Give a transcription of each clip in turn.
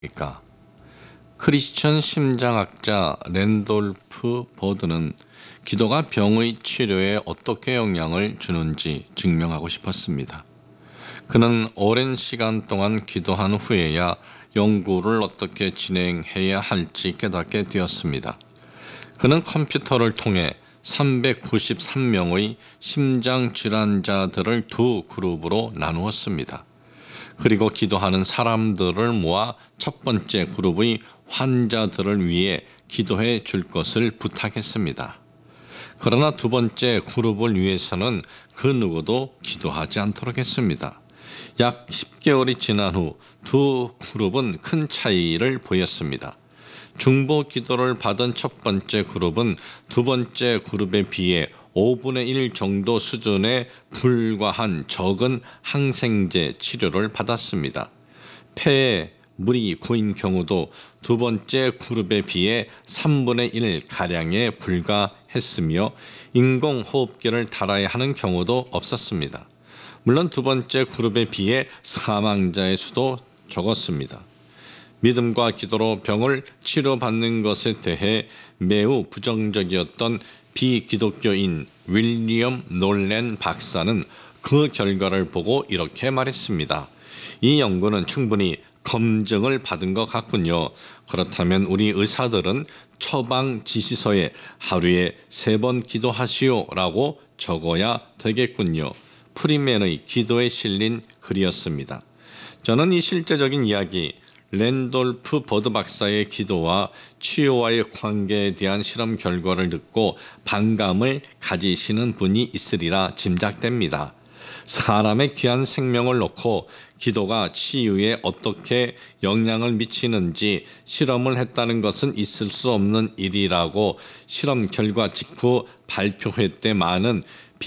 입니까? 크리스천 심장학자 랜돌프 버드는 기도가 병의 치료에 어떻게 영향을 주는지 증명하고 싶었습니다. 그는 오랜 시간 동안 기도한 후에야 연구를 어떻게 진행해야 할지 깨닫게 되었습니다. 그는 컴퓨터를 통해 393명의 심장질환자들을 두 그룹으로 나누었습니다. 그리고 기도하는 사람들을 모아 첫 번째 그룹의 환자들을 위해 기도해 줄 것을 부탁했습니다. 그러나 두 번째 그룹을 위해서는 그 누구도 기도하지 않도록 했습니다. 약 10개월이 지난 후 두 그룹은 큰 차이를 보였습니다. 중보 기도를 받은 첫 번째 그룹은 두 번째 그룹에 비해 5분의 1 정도 수준에 불과한 적은 항생제 치료를 받았습니다. 폐에 물이 고인 경우도 두 번째 그룹에 비해 3분의 1가량에 불과했으며 인공호흡기를 달아야 하는 경우도 없었습니다. 물론 두 번째 그룹에 비해 사망자의 수도 적었습니다. 믿음과 기도로 병을 치료받는 것에 대해 매우 부정적이었던 비기독교인 윌리엄 놀랜 박사는 그 결과를 보고 이렇게 말했습니다. 이 연구는 충분히 검증을 받은 것 같군요. 그렇다면 우리 의사들은 처방 지시서에 하루에 3번 기도하시오라고 적어야 되겠군요. 프리맨의 기도에 실린 글이었습니다. 저는 이 실제적인 이야기, 랜돌프 버드 박사의 기도와 치유와의 관계에 대한 실험 결과를 듣고 반감을 가지시는 분이 있으리라 짐작됩니다. 사람의 귀한 생명을 놓고 기도가 치유에 어떻게 영향을 미치는지 실험을 했다는 것은 있을 수 없는 일이라고 실험 결과 직후 발표회 때 많은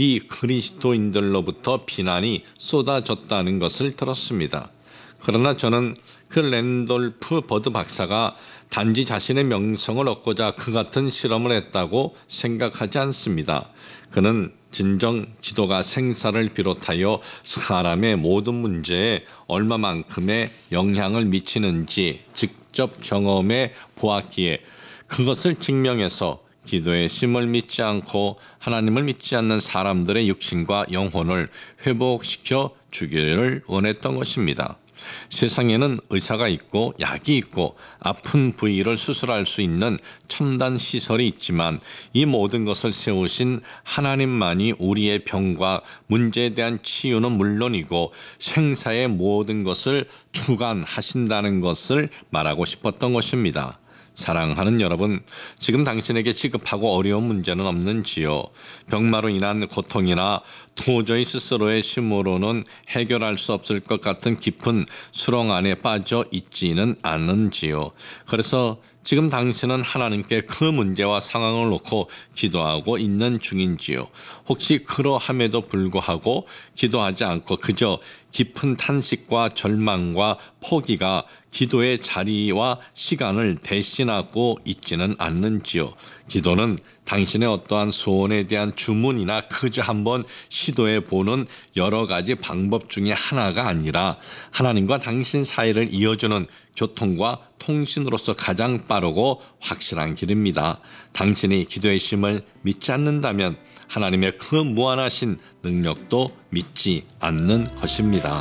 비그리스도인들로부터 비난이 쏟아졌다는 것을 들었습니다. 그러나 저는 그 랜돌프 버드 박사가 단지 자신의 명성을 얻고자 그 같은 실험을 했다고 생각하지 않습니다. 그는 진정 기도가 생사를 비롯하여 사람의 모든 문제에 얼마만큼의 영향을 미치는지 직접 경험해 보았기에 그것을 증명해서 기도의 힘을 믿지 않고 하나님을 믿지 않는 사람들의 육신과 영혼을 회복시켜 주기를 원했던 것입니다. 세상에는 의사가 있고 약이 있고 아픈 부위를 수술할 수 있는 첨단 시설이 있지만 이 모든 것을 세우신 하나님만이 우리의 병과 문제에 대한 치유는 물론이고 생사의 모든 것을 주관하신다는 것을 말하고 싶었던 것입니다. 사랑하는 여러분, 지금 당신에게 시급하고 어려운 문제는 없는지요? 병마로 인한 고통이나 도저히 스스로의 힘으로는 해결할 수 없을 것 같은 깊은 수렁 안에 빠져 있지는 않은지요? 그래서 지금 당신은 하나님께 그 문제와 상황을 놓고 기도하고 있는 중인지요? 혹시 그러함에도 불구하고 기도하지 않고 그저 깊은 탄식과 절망과 포기가 기도의 자리와 시간을 대신하고 있지는 않는지요? 기도는 당신의 어떠한 소원에 대한 주문이나 그저 한번 시도해보는 여러 가지 방법 중에 하나가 아니라 하나님과 당신 사이를 이어주는 교통과 통신으로서 가장 빠르고 확실한 길입니다. 당신이 기도의 힘을 믿지 않는다면 하나님의 그 무한하신 능력도 믿지 않는 것입니다.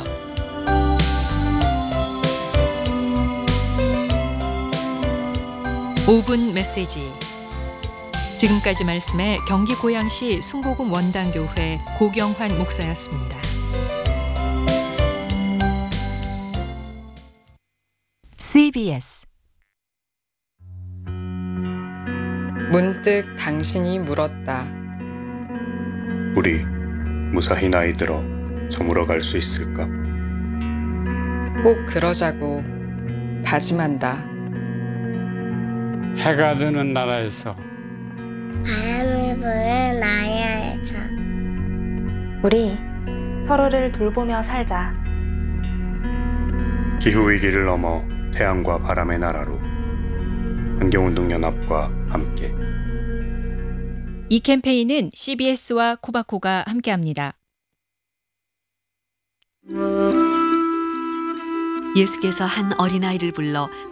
(5분) 메시지. 지금까지 말씀에 경기 고양시 순복음 원당교회 고경환 목사였습니다. CBS 문득 당신이 물었다. 우리 무사히 나이 들어 저물어 갈 수 있을까? 꼭 그러자고 다짐한다. 해가 드는 나라에서 바람이 부는 나라에서 우리 서로를 돌보며 살자. 기후위기를 넘어 태양과 바람의 나라로 환경운동연합과 함께. 이 캠페인은 CBS와 코바코가 함께합니다. 예수께서 한 어린아이를 불러